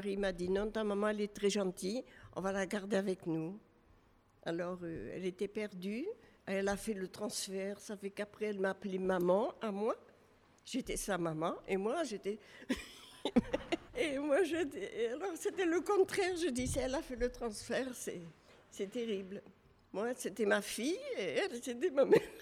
Il m'a dit non, ta maman elle est très gentille, on va la garder avec nous. Alors elle était perdue, elle a fait le transfert, ça fait qu'après elle m'a appelé maman à moi. J'étais sa maman et moi j'étais... et moi j'étais... Alors c'était le contraire, je dis, si elle a fait le transfert, c'est terrible. Moi c'était ma fille et elle c'était ma mère.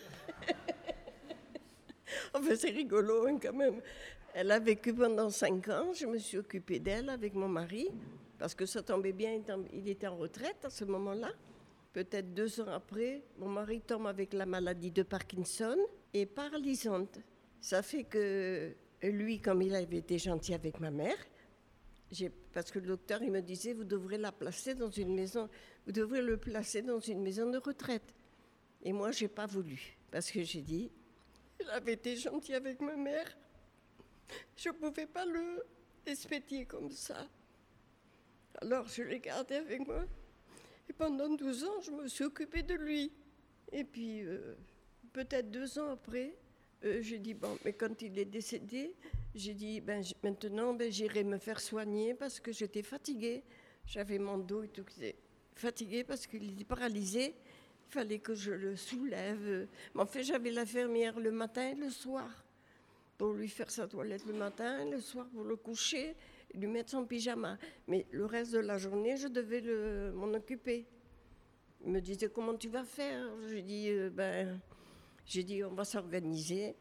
Enfin c'est rigolo hein, quand même. Elle a vécu pendant 5 ans, je me suis occupée d'elle avec mon mari, parce que ça tombait bien, il était en retraite à ce moment-là. Peut-être 2 ans après, mon mari tombe avec la maladie de Parkinson et paralysante. Ça fait que lui, comme il avait été gentil avec ma mère, parce que le docteur il me disait, vous devrez la placer dans une maison, vous devrez le placer dans une maison de retraite. Et moi, j'ai pas voulu, parce que j'ai dit, il avait été gentil avec ma mère. Je ne pouvais pas le expédier comme ça. Alors je l'ai gardé avec moi. Et pendant 12 ans, je me suis occupée de lui. Et puis, peut-être 2 ans après, j'ai dit, bon, mais quand il est décédé, j'ai dit, maintenant, j'irai me faire soigner parce que j'étais fatiguée. J'avais mon dos et tout qui était fatigué parce qu'il était paralysé. Il fallait que je le soulève. Mais en fait, j'avais l'infirmière le matin et le soir pour lui faire sa toilette le matin, le soir pour le coucher, lui mettre son pyjama. Mais le reste de la journée, je devais m'en occuper. Il me disait, comment tu vas faire? J'ai dit, on va s'organiser.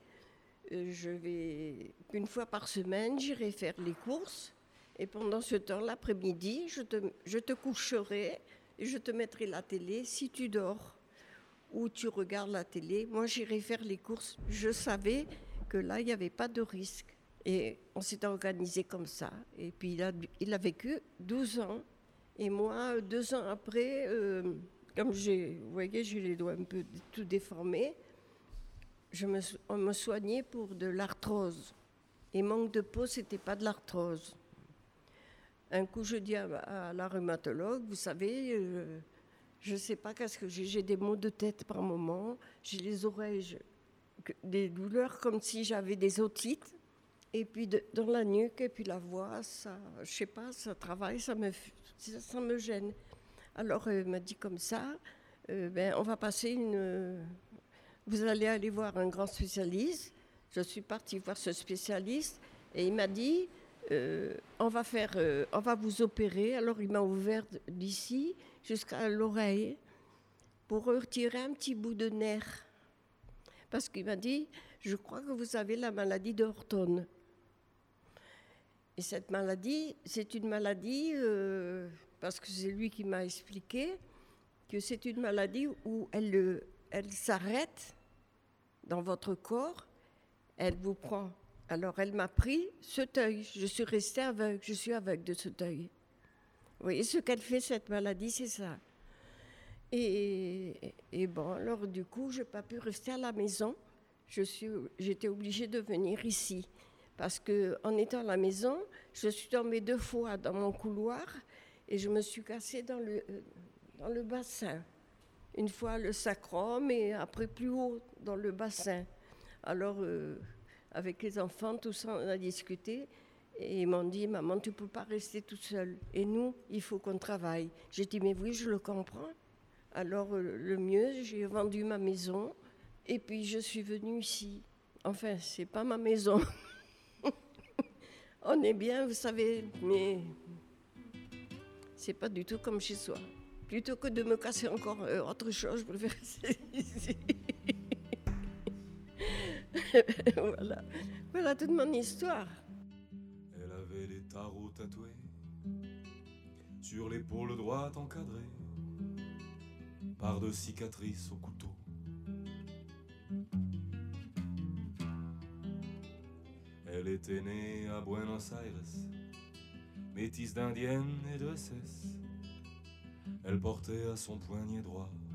Une fois par semaine, j'irai faire les courses. Et pendant ce temps, l'après-midi, je te coucherai et je te mettrai la télé si tu dors ou tu regardes la télé. Moi, j'irai faire les courses. Je savais que là, il n'y avait pas de risque. Et on s'est organisé comme ça. Et puis, il a vécu 12 ans. Et moi, 2 ans après, comme vous voyez, j'ai les doigts un peu tout déformés, on me soignait pour de l'arthrose. Et manque de peau, ce n'était pas de l'arthrose. Un coup, je dis à la rhumatologue, vous savez, je ne sais pas qu'est-ce que j'ai des maux de tête par moment, j'ai les oreilles, des douleurs comme si j'avais des otites, et puis dans la nuque, et puis la voix, ça, je ne sais pas, ça travaille, ça me gêne. Alors, elle m'a dit comme ça, on va passer vous allez aller voir un grand spécialiste. Je suis partie voir ce spécialiste, et il m'a dit, on va vous opérer. Alors, il m'a ouvert d'ici jusqu'à l'oreille pour retirer un petit bout de nerf. Parce qu'il m'a dit, je crois que vous avez la maladie de Horton. Et cette maladie, c'est une maladie, parce que c'est lui qui m'a expliqué, que c'est une maladie où elle s'arrête dans votre corps, elle vous prend. Alors elle m'a pris cet œil, je suis restée aveugle, je suis aveugle de cet œil. Vous voyez ce qu'elle fait, cette maladie, c'est ça. Et bon, alors du coup, je n'ai pas pu rester à la maison. J'étais obligée de venir ici. Parce qu'en étant à la maison, je suis tombée 2 fois dans mon couloir et je me suis cassée dans le bassin. Une fois le sacrum et après plus haut dans le bassin. Alors, avec les enfants, tout ça, on a discuté. Et ils m'ont dit, maman, tu ne peux pas rester toute seule. Et nous, il faut qu'on travaille. J'ai dit, mais oui, je le comprends. Alors, le mieux, j'ai vendu ma maison et puis je suis venue ici. Enfin, c'est pas ma maison. On est bien, vous savez, mais c'est pas du tout comme chez soi. Plutôt que de me casser encore autre chose, je préfère rester ici. Voilà toute mon histoire. Elle avait des tarots tatoués sur l'épaule droite encadrée par 2 cicatrices au couteau. Elle était née à Buenos Aires, métisse d'indienne et de SS. Elle portait à son poignet droit